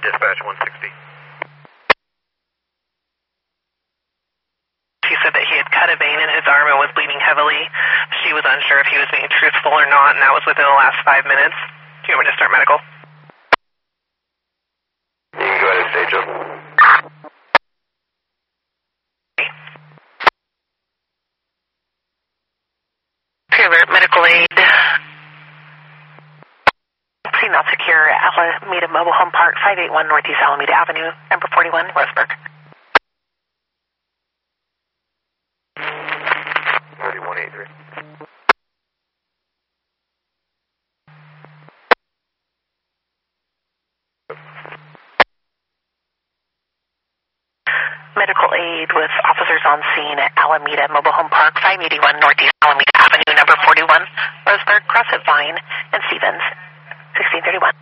Dispatch 160. He said that he had cut a vein in his arm and was bleeding heavily. She was unsure if he was being truthful or not, and that was within the last 5 minutes. Do you want me to start medical? You can go ahead and stage up. Pre-alert, medical aid. Not secure, Alameda Mobile Home Park, 581 Northeast Alameda Avenue, number 41, Roseburg. 3183. Medical aid with officers on scene at Alameda Mobile Home Park, 581 Northeast Alameda Avenue, number 41, Roseburg, Crossett Vine, and Stevens, 1631.